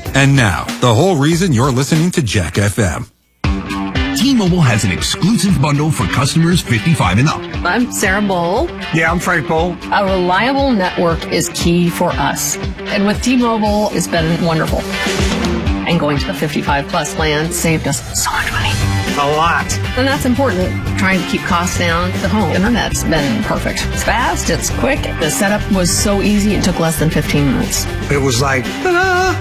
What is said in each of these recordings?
And now, the whole reason you're listening to Jack FM. T-Mobile has an exclusive bundle for customers 55 and up. I'm Sarah Bowl. Yeah, I'm Frank Bowl. A reliable network is key for us. And with T-Mobile, it's been wonderful. And going to the 55 plus plan saved us so much money. A lot. And that's important. Trying to keep costs down. The home internet's been perfect. It's fast, it's quick. The setup was so easy, it took less than 15 minutes. It was like, ta-da!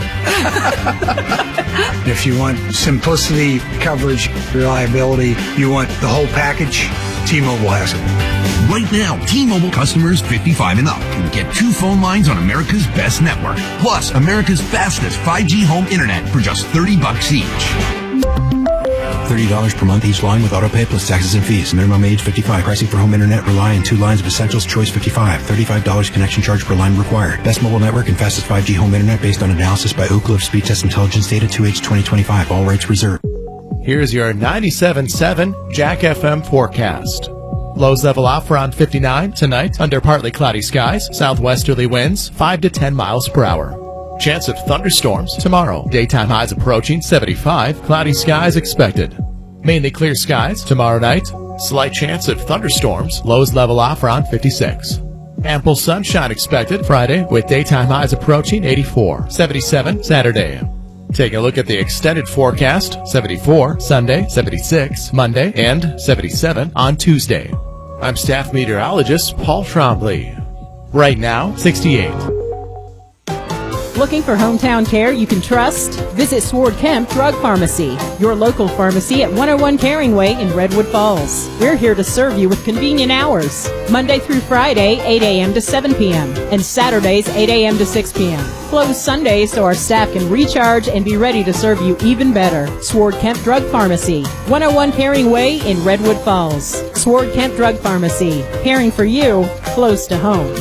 If you want simplicity, coverage, reliability, you want the whole package, T-Mobile has it. Right now, T-Mobile customers 55 and up can get 2 phone lines on America's best network, plus America's fastest 5G home internet for just $30 each. $30 per month each line with autopay plus taxes and fees. Minimum age 55. Pricing for home internet rely on 2 lines of Essentials Choice 55. $35 connection charge per line required. Best mobile network and fastest 5G home internet based on analysis by Oak Cliff Speed Test Intelligence data 2H 2025. All rights reserved. Here's your 97.7 Jack FM forecast. Lows level off around 59 tonight under partly cloudy skies. Southwesterly winds 5 to 10 miles per hour. Chance of thunderstorms tomorrow. Daytime highs approaching 75. Cloudy skies expected. Mainly clear skies tomorrow night. Slight chance of thunderstorms. Lows level off around 56. Ample sunshine expected Friday with daytime highs approaching 84. 77 Saturday. Taking a look at the extended forecast. 74 Sunday, 76 Monday, and 77 on Tuesday. I'm staff meteorologist Paul Trombley. Right now, 68. Looking for hometown care you can trust? Visit Sword Kemp Drug Pharmacy, your local pharmacy at 101 Caring Way in Redwood Falls. We're here to serve you with convenient hours. Monday through Friday, 8 a.m. to 7 p.m. and Saturdays, 8 a.m. to 6 p.m. Closed Sundays so our staff can recharge and be ready to serve you even better. Sword Kemp Drug Pharmacy, 101 Caring Way in Redwood Falls. Sword Kemp Drug Pharmacy, caring for you close to home.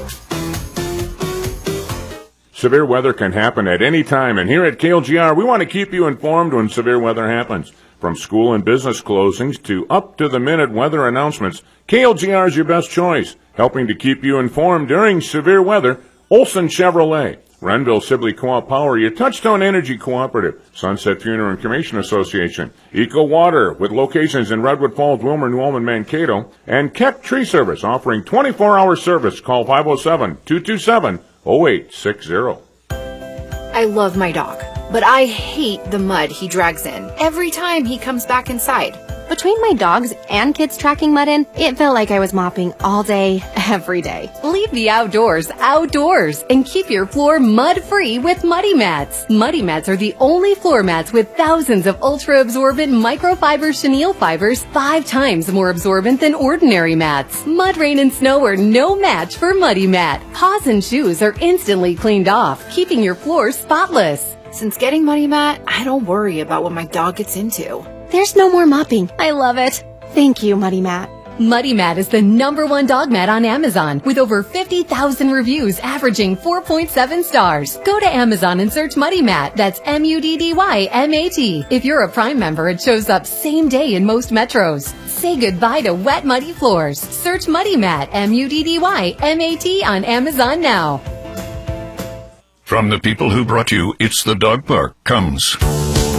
Severe weather can happen at any time, and here at KLGR, we want to keep you informed when severe weather happens. From school and business closings to up-to-the-minute weather announcements, KLGR is your best choice. Helping to keep you informed during severe weather, Olson Chevrolet, Renville Sibley Co-op Power, your Touchstone Energy Cooperative, Sunset Funeral and Cremation Association, Eco Water with locations in Redwood Falls, Wilmer, New Ulm, and Mankato, and Keck Tree Service offering 24-hour service. Call 507-227-0860. I love my dog, but I hate the mud he drags in every time he comes back inside. Between my dogs and kids tracking mud in, it felt like I was mopping all day, every day. Leave the outdoors outdoors and keep your floor mud-free with Muddy Mats. Muddy Mats are the only floor mats with thousands of ultra-absorbent microfiber chenille fibers, 5 times more absorbent than ordinary mats. Mud, rain, and snow are no match for Muddy Mat. Paws and shoes are instantly cleaned off, keeping your floor spotless. Since getting Muddy Mat, I don't worry about what my dog gets into. There's no more mopping. I love it. Thank you, Muddy Mat. Muddy Mat is the #1 dog mat on Amazon with over 50,000 reviews averaging 4.7 stars. Go to Amazon and search Muddy Mat. That's MUDDYMAT. If you're a Prime member, it shows up same day in most metros. Say goodbye to wet, muddy floors. Search Muddy Mat, MUDDYMAT on Amazon now. From the people who brought you It's the Dog Park comes